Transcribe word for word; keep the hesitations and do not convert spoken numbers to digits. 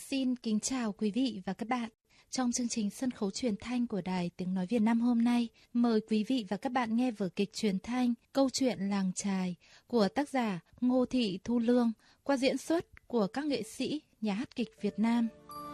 Xin kính chào quý vị và các bạn. Trong chương trình sân khấu truyền thanh của Đài Tiếng Nói Việt Nam hôm nay, mời quý vị và các bạn nghe vở kịch truyền thanh Câu chuyện Làng Chài của tác giả Ngô Thị Thu Lương qua diễn xuất của các nghệ sĩ nhà hát kịch Việt Nam.